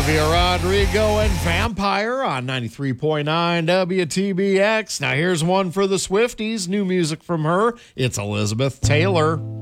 Olivia Rodrigo and Vampire on 93.9 WTBX. Now here's one for the Swifties. New music from her. It's Elizabeth Taylor.